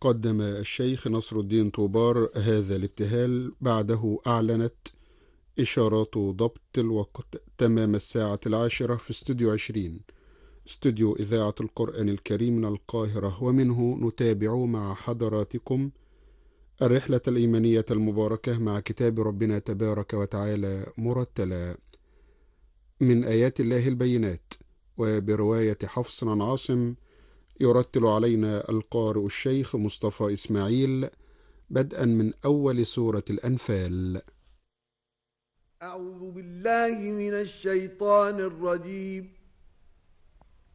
قدم الشيخ نصر الدين طوبار هذا الابتهال، بعده أعلنت إشارات ضبط الوقت تمام 10:10 في استوديو 20، استوديو إذاعة القرآن الكريم من القاهرة، ومنه نتابع مع حضراتكم الرحلة الإيمانية المباركة مع كتاب ربنا تبارك وتعالى مرتلا من آيات الله البينات، وبرواية حفص عن عاصم. يرتل علينا القارئ الشيخ مصطفى إسماعيل، بدءا من أول سورة الأنفال. أعوذ بالله من الشيطان الرجيم.